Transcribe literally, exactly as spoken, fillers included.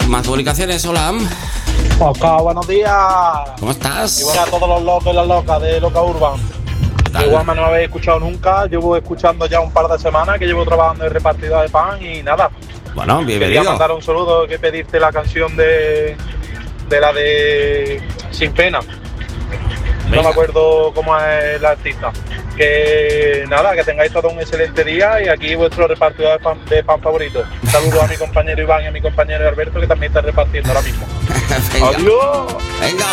Más publicaciones, hola. Oscar, buenos días. ¿Cómo estás? Y bueno, a todos los locos y las locas de Loca Urban. Igual me no habéis escuchado nunca, llevo escuchando ya un par de semanas que llevo trabajando en repartidor de pan y nada. Bueno, Quería bienvenido. mandar un saludo, que pedirte la canción de, de la de Sin Pena. No Venga. me acuerdo cómo es la artista. Que nada, que tengáis todo un excelente día y aquí vuestro repartidor de pan, de pan favorito. Saludos a mi compañero Iván y a mi compañero Alberto, que también está repartiendo ahora mismo. Venga. Adiós. Venga.